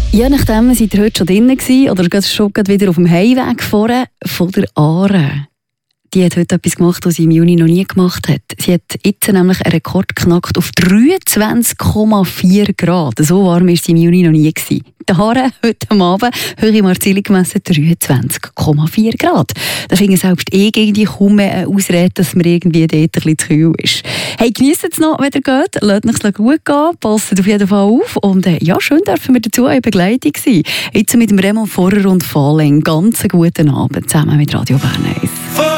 Ja, nachdem seid ihr heute schon drinnen gewesen, oder schon wieder auf dem Heimweg vorne von der Aare. Die hat heute etwas gemacht, was sie im Juni noch nie gemacht hat. Sie hat jetzt nämlich einen Rekord geknackt auf 23,4 Grad. So warm war sie im Juni noch nie gewesen. Die Aare heute am Abend, höhere Marzili gemessen, 23,4 Grad. Da finde ich selbst irgendwie kaum mehr eine Ausrede, dass mir irgendwie dort ein bisschen zu kühl ist. Hey, genießt es noch, wenn ihr geht. Lasst euch gut gehen. Passt auf jeden Fall auf. Und ja, schön dürfen wir dazu in Begleitung sein. Jetzt mit dem Raymond Vorer und Falling. Ganz einen guten Abend zusammen mit Radio Bern 1.